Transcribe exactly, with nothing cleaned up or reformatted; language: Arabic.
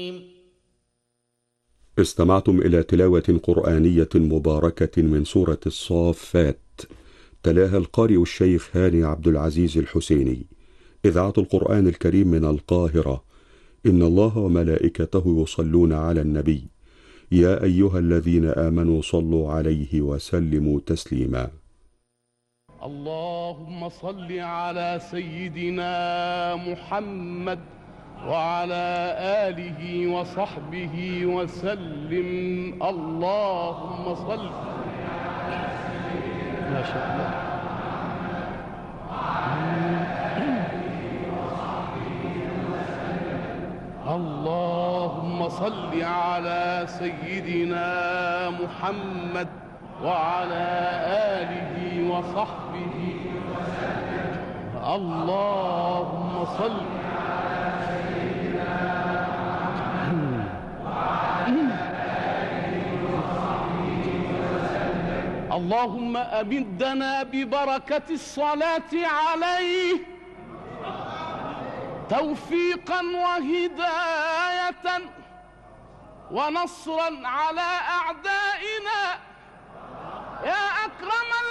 استمعتم إلى تلاوة قرآنية مباركة من سورة الصافات، تلاها القارئ الشيخ هاني عبد العزيز الحسيني، إذاعة القرآن الكريم من القاهرة. إن الله وملائكته يصلون على النبي، يا أيها الذين آمنوا صلوا عليه وسلموا تسليما. اللهم صل على سيدنا محمد وعلى آله وصحبه وسلم. اللهم صل. ما شاء الله. اللهم صل على سيدنا محمد وعلى آله وصحبه وسلم. اللهم صل. اللهم أمدنا ببركة الصلاة عليه توفيقا وهداية ونصرا على أعدائنا يا أكرم